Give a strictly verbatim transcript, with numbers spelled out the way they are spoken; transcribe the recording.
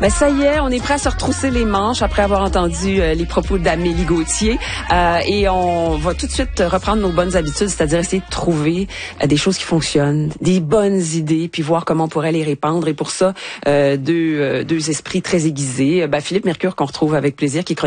Ben ça y est, on est prêt à se retrousser les manches après avoir entendu euh, les propos d'Amélie Gauthier euh, et on va tout de suite reprendre nos bonnes habitudes, c'est-à-dire essayer de trouver euh, des choses qui fonctionnent, des bonnes idées, puis voir comment on pourrait les répandre. Et pour ça, euh, deux, euh, deux esprits très aiguisés. Ben, Philippe Mercure qu'on retrouve avec plaisir, qui est